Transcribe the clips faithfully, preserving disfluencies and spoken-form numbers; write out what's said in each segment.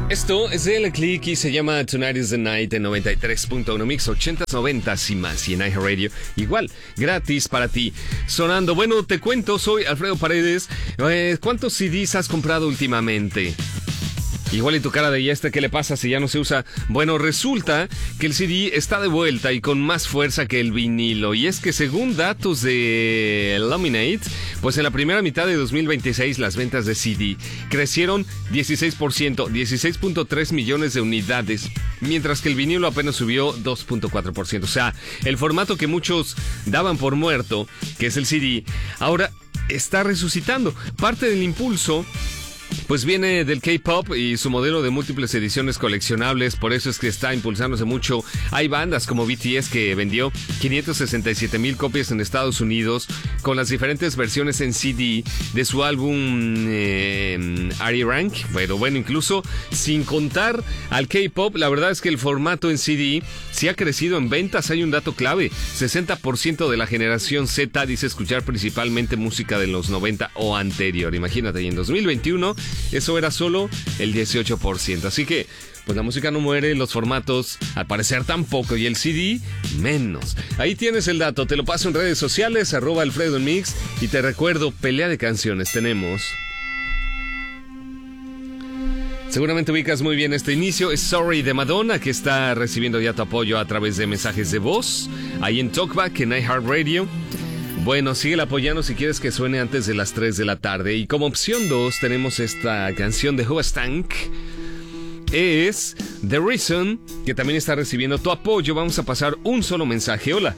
Esto es el Click y se llama Tonight is the Night en noventa y tres punto uno Mix, ochentas, noventas y más. Y en iHeartRadio, igual, gratis para ti. Sonando, bueno, te cuento, soy Alfredo Paredes. Eh, ¿Cuántos C Ds has comprado últimamente? Igual y tu cara de ya este, ¿qué le pasa si ya no se usa? Bueno, resulta que el C D está de vuelta y con más fuerza que el vinilo. Y es que según datos de Illuminate, pues en la primera mitad de dos mil veintiséis las ventas de C D crecieron dieciséis por ciento, dieciséis punto tres millones de unidades, mientras que el vinilo apenas subió dos punto cuatro por ciento. O sea, el formato que muchos daban por muerto, que es el C D, ahora está resucitando. Parte del impulso pues viene del K-pop y su modelo de múltiples ediciones coleccionables, por eso es que está impulsándose mucho. Hay bandas como B T S que vendió quinientas sesenta y siete mil copias en Estados Unidos con las diferentes versiones en C D de su álbum eh, Ari Rank. Pero bueno, incluso sin contar al K-pop, la verdad es que el formato en C D sí ha crecido en ventas. Hay un dato clave: sesenta por ciento de la generación Z dice escuchar principalmente música de los noventa o anterior. Imagínate, y en dos mil veintiuno eso era solo el dieciocho por ciento. Así que, pues la música no muere, los formatos al parecer tampoco, y el C D menos. Ahí tienes el dato, te lo paso en redes sociales, arroba Alfredo en Mix, y te recuerdo, pelea de canciones tenemos. Seguramente ubicas muy bien este inicio, es Sorry de Madonna, que está recibiendo ya tu apoyo a través de mensajes de voz, ahí en Talkback, en iHeartRadio. Bueno, síguela apoyando si quieres que suene antes de las tres de la tarde. Y como opción dos tenemos esta canción de Hoobastank. Es The Reason, que también está recibiendo tu apoyo. Vamos a pasar un solo mensaje. Hola.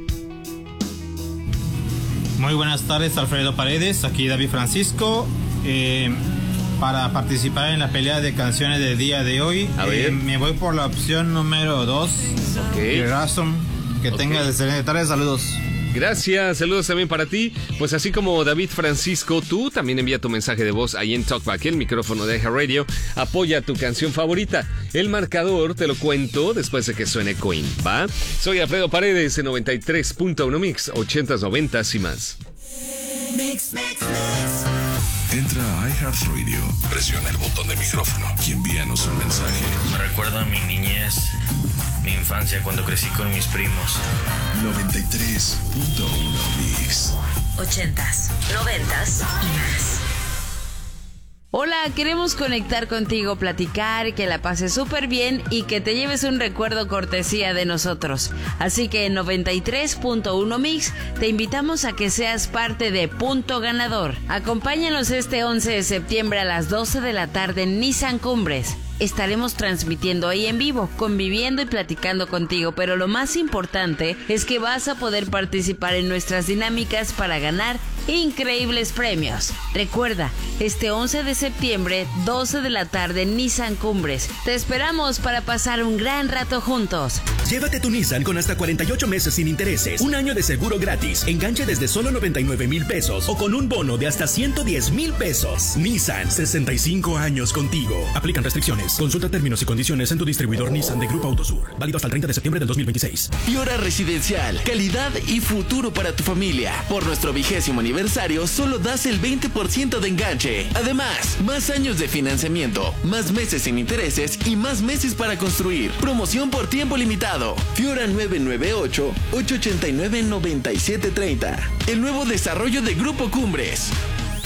Muy buenas tardes, Alfredo Paredes. Aquí David Francisco. Eh, para participar en la pelea de canciones del día de hoy, a ver. Eh, me voy por la opción número dos. Ok. The Reason. Que okay. Tengas excelente tarde. Saludos. Gracias, saludos también para ti. Pues así como David Francisco, tú también envía tu mensaje de voz ahí en Talkback, el micrófono de iHeartRadio. Apoya tu canción favorita. El marcador te lo cuento después de que suene Queen, ¿va? Soy Alfredo Paredes en noventa y tres punto uno Mix, ochentas, noventas y más. Mix, mix, mix. Entra a iHeartRadio, presiona el botón de micrófono y envíanos un mensaje. Me recuerda a mi niñez, mi infancia cuando crecí con mis primos. noventa y tres punto uno Mix. Ochentas, noventas y más. Hola, queremos conectar contigo, platicar, que la pases súper bien y que te lleves un recuerdo cortesía de nosotros. Así que en noventa y tres punto uno Mix te invitamos a que seas parte de Punto Ganador. Acompáñanos este once de septiembre a las doce de la tarde en Nissan Cumbres. Estaremos transmitiendo ahí en vivo, conviviendo y platicando contigo, pero lo más importante es que vas a poder participar en nuestras dinámicas para ganar increíbles premios. Recuerda, este once de septiembre, doce de la tarde en Nissan Cumbres. Te esperamos para pasar un gran rato juntos. Llévate tu Nissan con hasta cuarenta y ocho meses sin intereses, un año de seguro gratis, enganche desde solo noventa y nueve mil pesos o con un bono de hasta ciento diez mil pesos. Nissan, sesenta y cinco años contigo. Aplican restricciones. Consulta términos y condiciones en tu distribuidor Nissan de Grupo Autosur. Válido hasta el treinta de septiembre del dos mil veintiséis. Fiora Residencial. Calidad y futuro para tu familia. Por nuestro vigésimo aniversario, solo das el veinte por ciento de enganche. Además, más años de financiamiento, más meses sin intereses y más meses para construir. Promoción por tiempo limitado. Fiora nueve nueve ocho, ocho ocho nueve, nueve siete tres cero. El nuevo desarrollo de Grupo Cumbres.